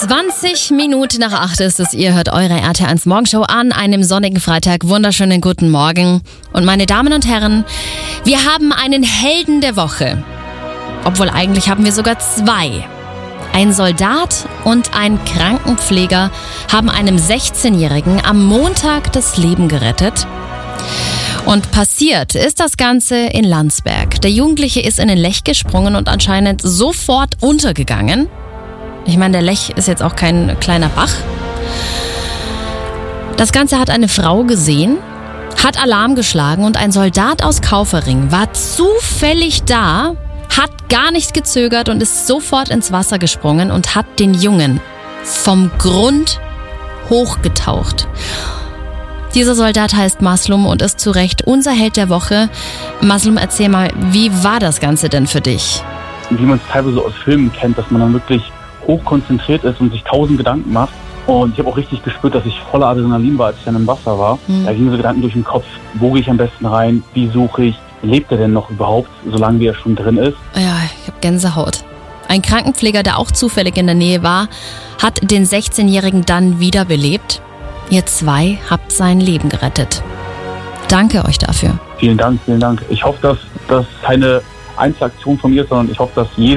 20 Minuten nach 8 ist es. Ihr hört eure RT1 Morgenshow an einem sonnigen Freitag. Wunderschönen guten Morgen. Und meine Damen und Herren, wir haben einen Helden der Woche. Obwohl eigentlich haben wir sogar zwei. Ein Soldat und ein Krankenpfleger haben einem 16-Jährigen am Montag das Leben gerettet. Und passiert ist das Ganze in Landsberg. Der Jugendliche ist in den Lech gesprungen und anscheinend sofort untergegangen. Ich meine, der Lech ist jetzt auch kein kleiner Bach. Das Ganze hat eine Frau gesehen, hat Alarm geschlagen und ein Soldat aus Kaufering war zufällig da, hat gar nicht gezögert und ist sofort ins Wasser gesprungen und hat den Jungen vom Grund hochgetaucht. Dieser Soldat heißt Maslum und ist zu Recht unser Held der Woche. Maslum, erzähl mal, wie war das Ganze denn für dich? Wie man es teilweise aus Filmen kennt, dass man dann wirklich hochkonzentriert ist und sich 1000 Gedanken macht. Und ich habe auch richtig gespürt, dass ich voller Adrenalin war, als ich dann im Wasser war. Da gingen so Gedanken durch den Kopf, wo gehe ich am besten rein, wie suche ich, lebt er denn noch überhaupt, solange er schon drin ist? Ja, ich habe Gänsehaut. Ein Krankenpfleger, der auch zufällig in der Nähe war, hat den 16-Jährigen dann wiederbelebt. Ihr zwei habt sein Leben gerettet. Danke euch dafür. Vielen Dank, vielen Dank. Ich hoffe, dass das keine Einzelaktion von mir ist, sondern ich hoffe, dass jeder